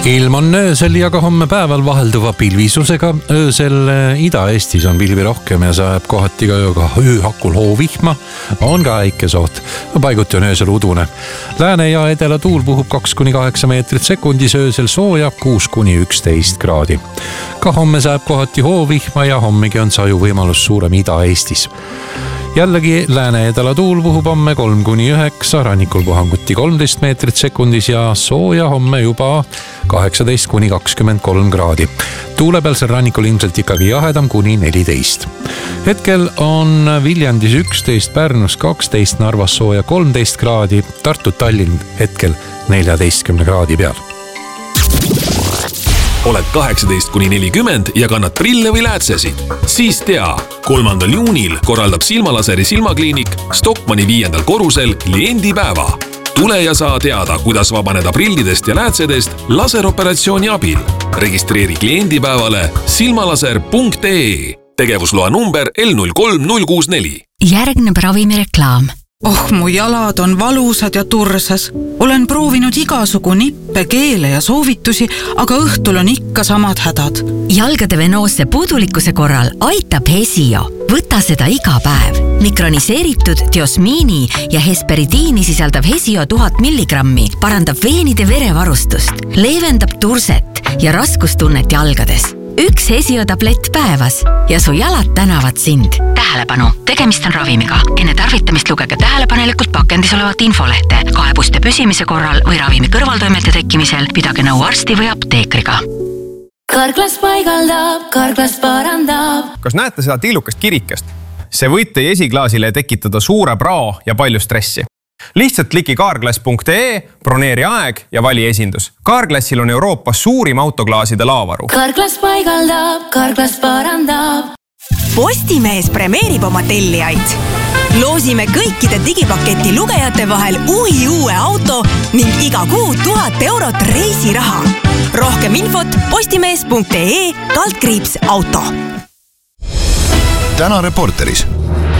Ilm on öösel ja ka homme päeval vahelduva pilvisusega. Öösel Ida-Eestis on pilvi rohkem ja sajab kohati ka ööhakul hoovihma. On ka äikesoht. Paiguti on öösel udune. Lääne ja edela tuul puhub 2-8 meetrit sekundis, öösel sooja 6-11 kraadi. Ka homme sajab kohati hoovihma ja hommegi on saju võimalus suurem Ida-Eestis. Jällegi lääne edela tuul puhub homme 3-9, rannikul puhanguti 13 meetrit sekundis ja sooja homme juba 18-23 kraadi. Tuulepealsel rannikul ilmselt ikkagi jahedam kuni 14. Hetkel on Viljandis 11, Pärnus 12, Narvas sooja 13 kraadi, Tartu Tallinn hetkel 14 kraadi peal. Oled 18-40 ja kannad prille või läätsesid? Siis tea, 3. juunil korraldab Silmalaseri silmakliinik Stockmanni 5. korrusel kliendipäeva. Tule ja saa teada, kuidas vabaneda prillidest ja läätsedest laseroperatsiooni abil. Registreeri kliendipäevale silmalaser.ee. Tegevusloa number L03064. Järgneb ravimireklaam. Mu jalad on valusad ja tursas. Olen proovinud igasugu nippe, keele ja soovitusi, aga õhtul on ikka samad hädad. Jalgade venoosse puudulikkuse korral aitab Hesio. Võta seda iga päev. Mikroniseeritud diosmiini ja hesperidiini sisaldav Hesio 1000 milligrammi parandab veenide verevarustust, leevendab turset ja raskustunnet jalgades. Üks Hesio tablett päevas ja su jalad tänavad sind. Tähelepanu, tegemist on ravimiga. Enne tarvitamist lugege tähelepanelikult pakendis olevat infolehte. Kaebuste püsimise korral või ravimi kõrvaltoimete tekkimisel pidage nõu arsti või apteekriga. Karklas paigaldab, Karklas parandab. Kas näete seda tillukast kirikest? See võib teie esiklaasile tekitada suure prao ja palju stressi. Lihtsalt kliki carglass.ee, broneeri aeg ja vali esindus. Carglassil on Euroopas suurim autoklaaside laavaru. Karklas paigaldab, Karklas parandab. Postimees premeerib oma tellijaid. Loosime kõikide digipaketi lugejate vahel uue auto ning iga kuu 1000 eurot reisiraha. Rohkem infot postimees.ee /auto. Täna Reporteris.